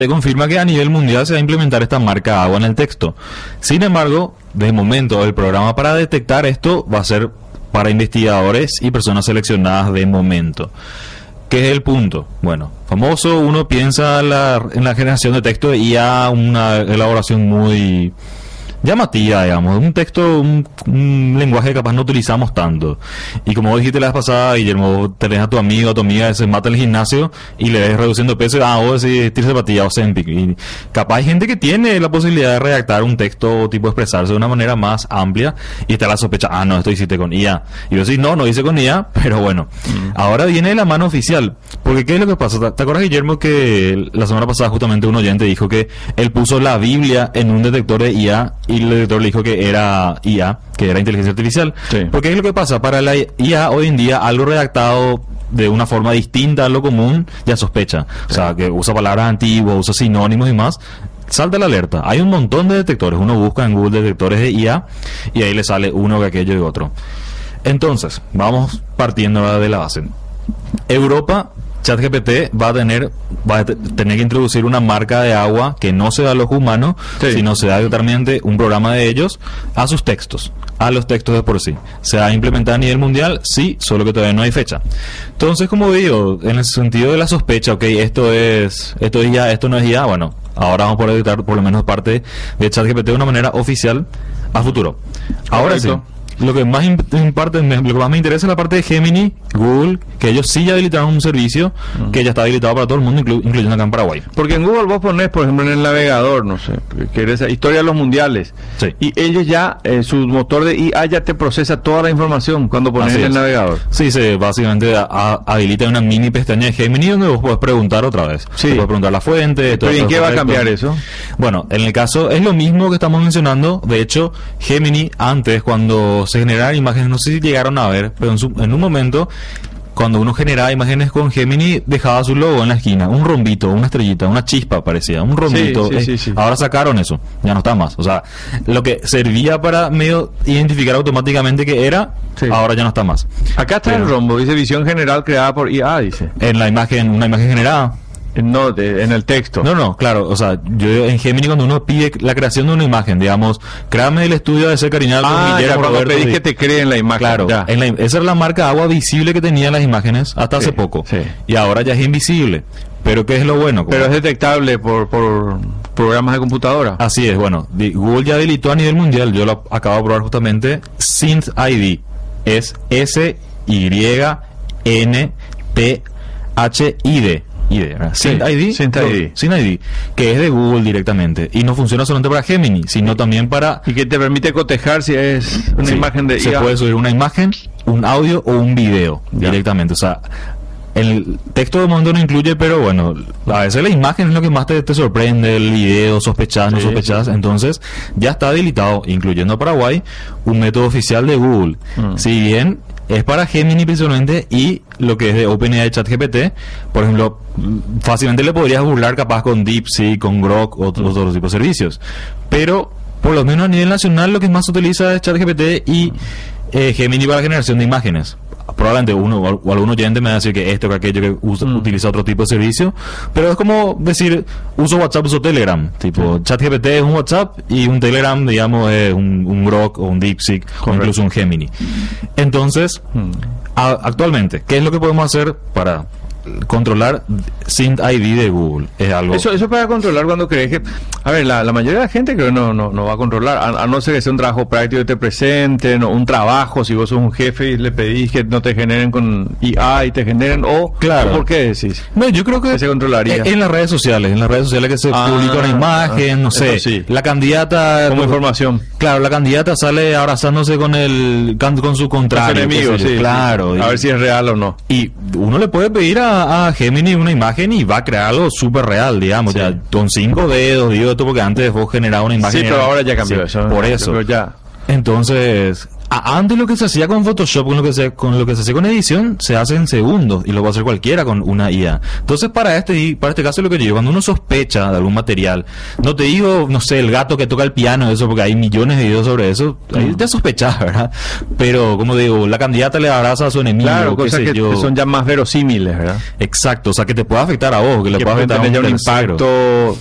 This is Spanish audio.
se confirma que a nivel mundial se va a implementar esta marca agua en el texto. Sin embargo, de momento, el programa para detectar esto va a ser para investigadores y personas seleccionadas de momento. ¿Qué es el punto? Bueno, famoso, uno piensa en la generación de texto y ya una elaboración muy llamativa, digamos, un texto, un lenguaje que capaz no utilizamos tanto. Y como vos dijiste la vez pasada, Guillermo, tenés a tu amigo o tu amiga que se mata en el gimnasio y le ves reduciendo peso, vos decís tira zapatilla o Ozempic. Y capaz hay gente que tiene la posibilidad de redactar un texto o tipo expresarse de una manera más amplia y está la sospecha, no, esto hiciste con IA. Y yo decís, no hice con IA, pero bueno. Ahora viene la mano oficial. Porque ¿qué es lo que pasa? ¿Te acuerdas, Guillermo, que la semana pasada justamente un oyente dijo que él puso la Biblia en un detector de IA y el detector le dijo que era IA, que era inteligencia artificial? Sí. Porque es lo que pasa, para la IA hoy en día algo redactado de una forma distinta a lo común ya sospecha. O sea, que usa palabras antiguas, usa sinónimos y más, salta la alerta. Hay un montón de detectores, uno busca en Google detectores de IA y ahí le sale uno que aquello y otro. Entonces, vamos partiendo de la base. Europa, ChatGPT va a tener que introducir una marca de agua que no se da a los humanos, sino se da directamente un programa de ellos a sus textos, a los textos de por sí. ¿Se va a implementar a nivel mundial? Sí, solo que todavía no hay fecha. Entonces, como digo, en el sentido de la sospecha, esto no es IA, bueno, ahora vamos a poder editar por lo menos parte de ChatGPT de una manera oficial a futuro. Ahora sí. Lo que más me interesa es la parte de Gemini, Google, que ellos sí ya habilitaron un servicio que ya está habilitado para todo el mundo, incluyendo acá en Paraguay. Porque en Google vos ponés, por ejemplo, en el navegador, no sé, que eres historia de los mundiales, sí, y ellos ya, su motor de IA ya te procesa toda la información cuando pones en el navegador. Sí, básicamente habilita una mini pestaña de Gemini donde vos podés preguntar otra vez. Sí. Puedes preguntar la fuente. ¿Pero en qué va a cambiar eso? Bueno, en el caso es lo mismo que estamos mencionando. De hecho, Gemini antes, cuando se generaban imágenes, no sé si llegaron a ver, pero en un momento, cuando uno generaba imágenes con Gemini, dejaba su logo en la esquina, un rombito, una estrellita, una chispa parecía, un rombito. Sí. Ahora sacaron eso, ya no está más. O sea, lo que servía para medio identificar automáticamente que era, ahora ya no está más. Acá está el rombo, dice visión general creada por IA, dice. En la imagen, una imagen generada. No, en el texto. No, claro, o sea, yo en Gemini cuando uno pide la creación de una imagen, digamos, créame el estudio de ese Cariñal con Guillermo cuando Roberto, pedís que te creen la imagen. Claro, esa era la marca agua visible que tenían las imágenes hasta hace poco. Sí. Y ahora ya es invisible. Pero ¿qué es lo bueno? Pero es detectable por programas de computadora. Así es, bueno, Google ya habilitó a nivel mundial, yo lo acabo de probar justamente, SynthID. Es SYNTHID. SynthID, que es de Google directamente y no funciona solamente para Gemini, sino también para... Y que te permite cotejar si es una imagen de IA. Se puede subir una imagen, un audio o un video directamente, o sea, el texto de momento no incluye, pero bueno, a veces la imagen es lo que más te sorprende, el video, sospechás, no sospechás. Entonces ya está habilitado, incluyendo Paraguay, un método oficial de Google. Si bien es para Gemini principalmente y lo que es de OpenAI ChatGPT, por ejemplo, fácilmente le podrías burlar capaz con DeepSeek, con Grok o otros tipos de servicios. Pero por lo menos a nivel nacional lo que más se utiliza es ChatGPT y Gemini para la generación de imágenes. Probablemente uno o algún oyente me va a decir que esto o aquello que utiliza otro tipo de servicio, pero es como decir, uso WhatsApp, uso Telegram, tipo ChatGPT es un WhatsApp y un Telegram, digamos, es un Grok o un DeepSeek o incluso un Gemini. Entonces, actualmente, ¿qué es lo que podemos hacer para controlar SynthID de Google? Es algo... Eso para controlar cuando crees que... A ver, la mayoría de la gente creo que no va a controlar, a no ser que sea un trabajo práctico que te presenten, o un trabajo, si vos sos un jefe y le pedís que no te generen con IA y te generen, claro. ¿Por qué decís? No, yo creo que se controlaría. En las redes sociales que se publica una imagen, no sé, la candidata... Como información. Claro, la candidata sale abrazándose con su contrario. Enemigo, claro. A ver si es real o no. Y uno le puede pedir a Gemini una imagen y va a crear algo súper real, digamos, ya con 5 dedos, digo esto porque antes vos generabas una imagen. Sí, pero ahora ya cambió eso. Por eso. Pero ya. Entonces, Antes lo que se hacía con Photoshop, con lo que se hacía con edición, se hace en segundos y lo puede hacer cualquiera con una IA. Entonces para este caso lo que yo digo, cuando uno sospecha de algún material, no te digo, no sé, el gato que toca el piano, eso, porque hay millones de videos sobre eso, ahí te sospechas, ¿verdad? Pero como digo, la candidata le abraza a su enemigo, claro, cosas que son ya más verosímiles, ¿verdad? Exacto, o sea que te puede afectar a vos, que le puede afectar a un impacto